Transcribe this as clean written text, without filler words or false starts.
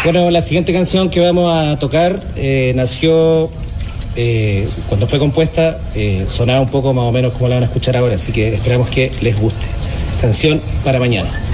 Bueno, la siguiente canción que vamos a tocar nació cuando fue compuesta, sonaba un poco más o menos como la van a escuchar ahora, así que esperamos que les guste. Canción para mañana.